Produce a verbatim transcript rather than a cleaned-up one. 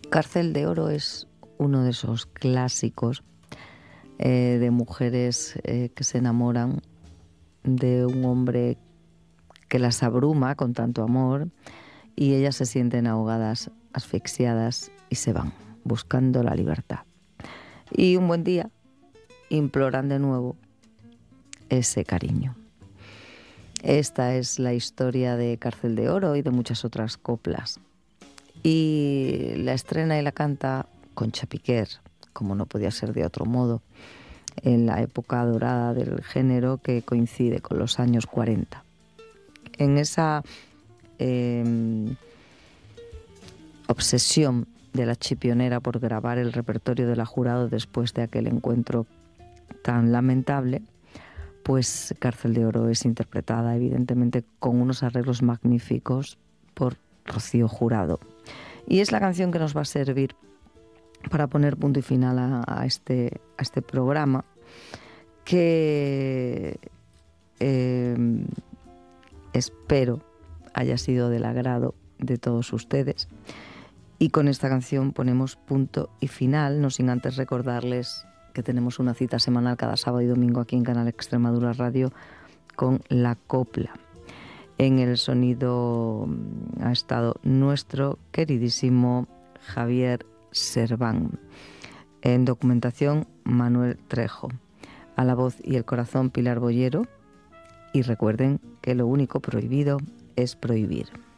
Cárcel de Oro es uno de esos clásicos eh, de mujeres eh, que se enamoran de un hombre que las abruma con tanto amor y ellas se sienten ahogadas, asfixiadas y se van buscando la libertad. Y un buen día imploran de nuevo ese cariño. Esta es la historia de Cárcel de Oro y de muchas otras coplas. Y la estrena y la canta Concha Piquer, como no podía ser de otro modo, en la época dorada del género que coincide con los años cuarenta. En esa eh, obsesión de la chipionera por grabar el repertorio de la Jurado después de aquel encuentro tan lamentable, pues Cárcel de Oro es interpretada evidentemente con unos arreglos magníficos por Rocío Jurado. Y es la canción que nos va a servir para poner punto y final a, a, este, a este programa que eh, espero haya sido del agrado de todos ustedes. Y con esta canción ponemos punto y final, no sin antes recordarles que tenemos una cita semanal cada sábado y domingo aquí en Canal Extremadura Radio con La Copla. En el sonido ha estado nuestro queridísimo Javier Serván. En documentación, Manuel Trejo. A la voz y el corazón, Pilar Bollero. Y recuerden que lo único prohibido es prohibir.